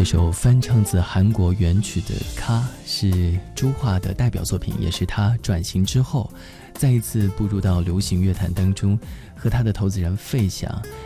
这首翻唱自韩国原曲的《咖》是朱桦的代表作品，也是他转型之后再一次步入到流行乐坛当中，和他的投资人费翔